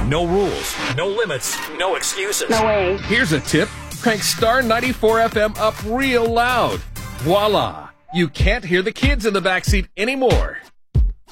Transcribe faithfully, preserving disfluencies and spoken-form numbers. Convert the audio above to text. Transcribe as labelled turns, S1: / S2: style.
S1: No rules, no limits, no excuses.
S2: No way.
S3: Here's a tip. Crank Star ninety-four F M up real loud. Voila. You can't hear the kids in the backseat anymore.